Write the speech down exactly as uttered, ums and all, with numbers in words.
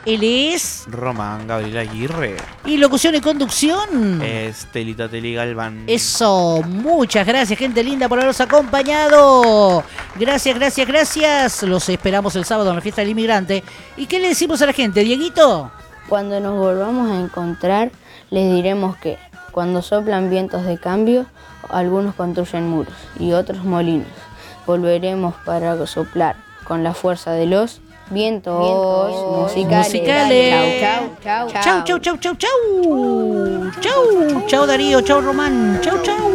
Él es Román Gabriel Aguirre. Y locución y conducción Estelita Teli Galván. Eso, muchas gracias, gente linda, por habernos acompañado. Gracias, gracias, gracias. Los esperamos el sábado en la fiesta del inmigrante. ¿Y qué le decimos a la gente, Dieguito? Cuando nos volvamos a encontrar, les diremos que cuando soplan vientos de cambio, algunos construyen muros y otros molinos. Volveremos para soplar con la fuerza de los vientos, vientos musicales. musicales. Chau, chau, chau, chau, chau, chau, chau, chau. Chau, chau Darío, chau Román, chau, chau.